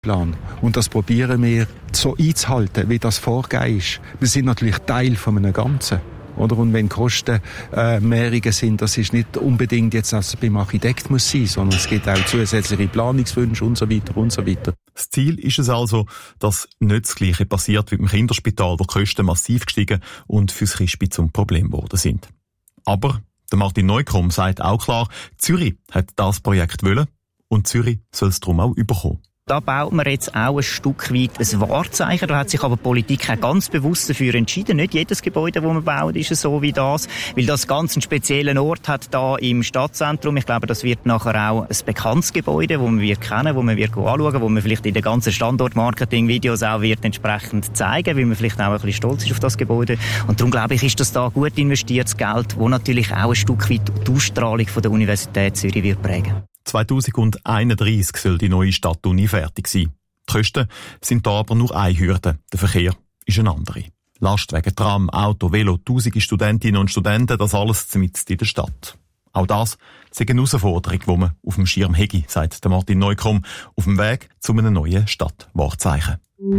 Plan. Und das probieren wir so einzuhalten, wie das vorgegeben ist. Wir sind natürlich Teil von einem Ganzen. Oder? Und wenn Kosten mehrere sind, das ist nicht unbedingt jetzt, dass es beim Architekt muss sein, sondern es gibt auch zusätzliche Planungswünsche und so weiter und so weiter. Das Ziel ist es also, dass nicht das Gleiche passiert wie im Kinderspital, wo die Kosten massiv gestiegen und fürs Kispi zum Problem geworden sind. Aber der Martin Neukrumm sagt auch klar, Zürich hat das Projekt wollen und Zürich soll es darum auch überkommen. Da baut man jetzt auch ein Stück weit ein Wahrzeichen. Da hat sich aber die Politik auch ganz bewusst dafür entschieden. Nicht jedes Gebäude, das man baut, ist so wie das. Weil das ganz einen speziellen Ort hat da im Stadtzentrum. Ich glaube, das wird nachher auch ein bekanntes Gebäude, das man wird kennen, das man wird anschauen, wo man vielleicht in den ganzen Standort-Marketing-Videos auch wird entsprechend zeigen, weil man vielleicht auch ein bisschen stolz ist auf das Gebäude. Und darum glaube ich, ist das da gut investiertes Geld, das natürlich auch ein Stück weit die Ausstrahlung von der Universität Zürich wird prägen. 2031 soll die neue Stadtuni fertig sein. Die Kosten sind da aber nur eine Hürde. Der Verkehr ist eine andere. Lastwagen, Tram, Auto, Velo, tausende Studentinnen und Studenten, das alles mitten in der Stadt. Auch das ist eine Herausforderung, die man auf dem Schirm hege, sagt der Martin Neukrumm, auf dem Weg zu einem neuen Stadtwahrzeichen.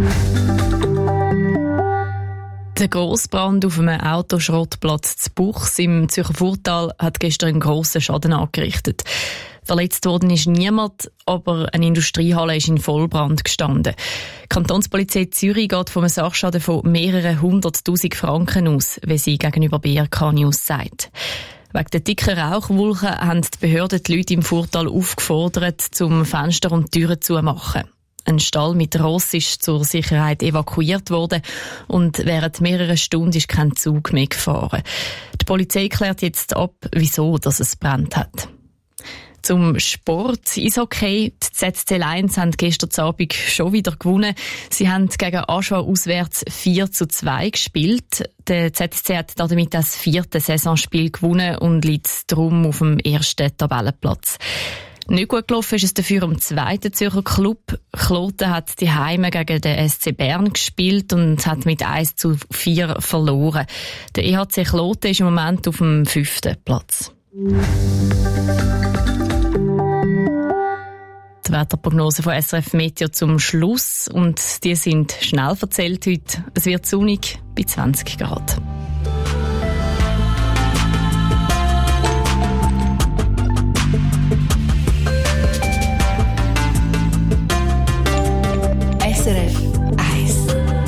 Der Grossbrand auf einem Autoschrottplatz zu Buchs im Zürcher Furtal hat gestern einen grossen Schaden angerichtet. Verletzt worden ist niemand, aber eine Industriehalle ist in Vollbrand gestanden. Die Kantonspolizei Zürich geht von einem Sachschaden von mehreren 100'000 Franken aus, wie sie gegenüber BRK News sagt. Wegen der dicken Rauchwolken haben die Behörden die Leute im Furtal aufgefordert, zum Fenster und Türen zumachen. Ein Stall mit Ross ist zur Sicherheit evakuiert worden und während mehrerer Stunden ist kein Zug mehr gefahren. Die Polizei klärt jetzt ab, wieso dass es brennt hat. Zum Sport, Eishockey. Die ZSC Lions haben gestern Abend schon wieder gewonnen. Sie haben gegen Aschua auswärts 4:2 gespielt. Der ZSC hat damit das 4. Saisonspiel gewonnen und liegt darum auf dem ersten Tabellenplatz. Nicht gut gelaufen ist es dafür am zweiten Zürcher Club. Kloten hat die Heime gegen den SC Bern gespielt und hat mit 1:4 verloren. Der EHC Kloten ist im Moment auf dem 5. Platz. Die Wetterprognose von SRF Meteo zum Schluss. Und die sind schnell erzählt heute. Es wird sonnig bei 20 Grad. SRF 1.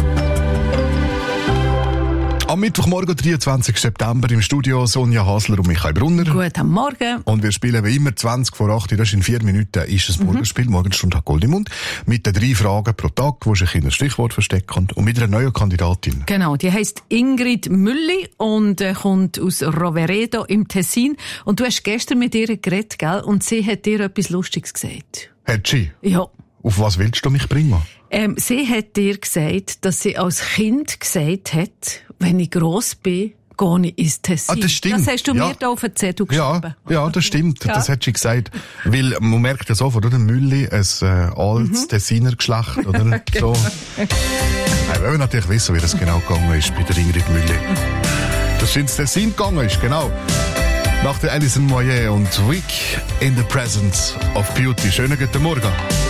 Am Mittwochmorgen, 23. September, im Studio Sonja Hasler und Michael Brunner. Guten Morgen. Und wir spielen wie immer 20 vor 8. Das ist in 4 Minuten ist das Morgenspiel. Morgenstunde hat Gold im Mund. Mit den 3 Fragen pro Tag, wo sich in ein Stichwort verstecken und mit einer neuen Kandidatin. Genau, die heisst Ingrid Mülli und kommt aus Roveredo im Tessin. Und du hast gestern mit ihr geredet, gell? Und sie hat dir etwas Lustiges gesagt. Hat sie? Ja. Auf was willst du mich bringen? Sie hat dir gesagt, dass sie als Kind gesagt hat, wenn ich gross bin, gehe ich ins Tessin. Ah, das stimmt. Das hast du mir da auf den Zettel geschrieben. Ja, das stimmt. Ja. Das hat sie gesagt. Weil man merkt ja sofort, oder? Mülli, ein altes Tessiner Geschlecht, oder? So. Wir wollen natürlich wissen, wie das genau gegangen ist bei der Ingrid Mülli. Dass sie ins Tessin gegangen ist, genau. Nach der Alison Moyet und Week in the Presence of Beauty. Schönen guten Morgen.